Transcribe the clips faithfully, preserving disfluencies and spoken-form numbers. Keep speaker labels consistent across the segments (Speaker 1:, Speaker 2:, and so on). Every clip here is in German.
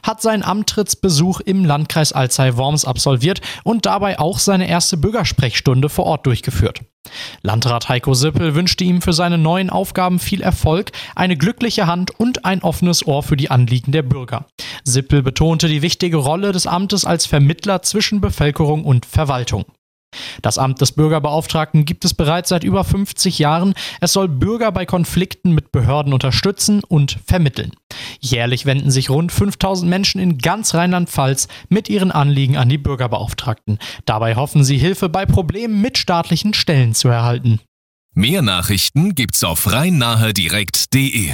Speaker 1: hat seinen Antrittsbesuch im Landkreis Alzey-Worms absolviert und dabei auch seine erste Bürgersprechstunde vor Ort durchgeführt. Landrat Heiko Sippel wünschte ihm für seine neuen Aufgaben viel Erfolg, eine glückliche Hand und ein offenes Ohr für die Anliegen der Bürger. Sippel betonte die wichtige Rolle des Amtes als Vermittler zwischen Bevölkerung und Verwaltung. Das Amt des Bürgerbeauftragten gibt es bereits seit über fünfzig Jahren. Es soll Bürger bei Konflikten mit Behörden unterstützen und vermitteln. Jährlich wenden sich rund fünftausend Menschen in ganz Rheinland-Pfalz mit ihren Anliegen an die Bürgerbeauftragten. Dabei hoffen sie, Hilfe bei Problemen mit staatlichen Stellen zu erhalten.
Speaker 2: Mehr Nachrichten gibt's auf rhein-nahe-direkt punkt de.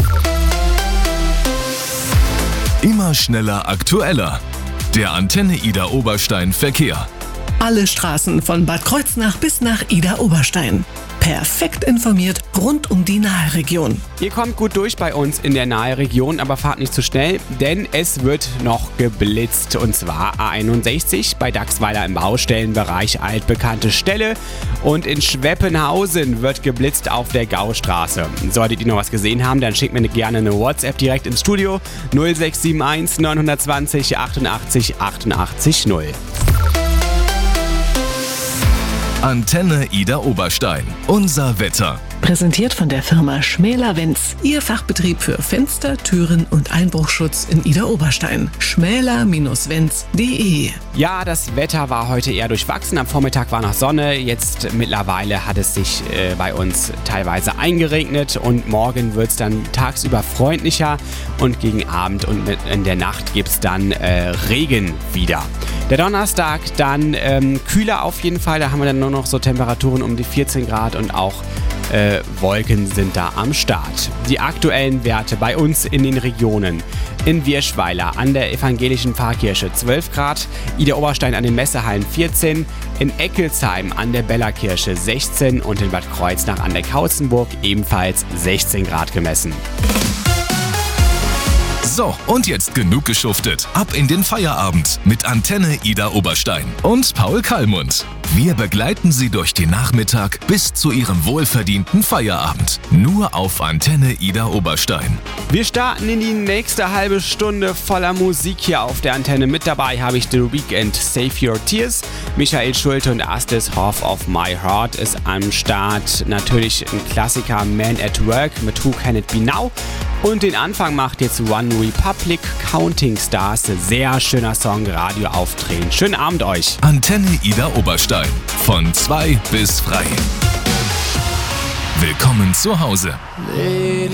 Speaker 2: Immer schneller, aktueller. Der Antenne Idar Oberstein Verkehr.
Speaker 3: Alle Straßen von Bad Kreuznach bis nach Idar Oberstein. Perfekt informiert rund um die Nahe-Region.
Speaker 4: Ihr kommt gut durch bei uns in der Nahe-Region, aber fahrt nicht zu schnell, denn es wird noch geblitzt. Und zwar A einundsechzig bei Dachsweiler im Baustellenbereich, altbekannte Stelle. Und in Schweppenhausen wird geblitzt auf der Gaustraße. Solltet ihr noch was gesehen haben, dann schickt mir gerne eine WhatsApp direkt ins Studio null sechs sieben eins neun zwei null achtundachtzig achtundachtzig null.
Speaker 2: Antenne Idar Oberstein. Unser Wetter.
Speaker 3: Präsentiert von der Firma Schmäler-Wenz. Ihr Fachbetrieb für Fenster, Türen und Einbruchschutz in Idar Oberstein. schmäler Wenz punkt de.
Speaker 4: Ja, das Wetter war heute eher durchwachsen. Am Vormittag war noch Sonne. Jetzt mittlerweile hat es sich äh, bei uns teilweise eingeregnet. Und morgen wird es dann tagsüber freundlicher. Und gegen Abend und in der Nacht gibt es dann äh, Regen wieder. Der Donnerstag dann ähm, kühler auf jeden Fall. Da haben wir dann nur noch so Temperaturen um die vierzehn Grad und auch äh, Wolken sind da am Start. Die aktuellen Werte bei uns in den Regionen. In Wirschweiler an der evangelischen Pfarrkirche zwölf Grad, Idar Oberstein an den Messehallen vierzehn, in Eckelsheim an der Bellerkirche sechzehn und in Bad Kreuznach an der Kautzenburg ebenfalls sechzehn Grad gemessen.
Speaker 2: So, und jetzt genug geschuftet. Ab in den Feierabend mit Antenne Idar Oberstein und Paul Kallmund. Wir begleiten Sie durch den Nachmittag bis zu Ihrem wohlverdienten Feierabend. Nur auf Antenne Idar Oberstein.
Speaker 4: Wir starten in die nächste halbe Stunde voller Musik hier auf der Antenne. Mit dabei habe ich The Weeknd, Save Your Tears. Michael Schulte und Astis Half of My Heart ist am Start. Natürlich ein Klassiker, Man at Work mit Who Can It Be Now. Und den Anfang macht jetzt One Republic, Counting Stars. Sehr schöner Song, Radio aufdrehen. Schönen Abend euch.
Speaker 2: Antenne Idar Oberstein. Von zwei bis frei. Willkommen zu Hause.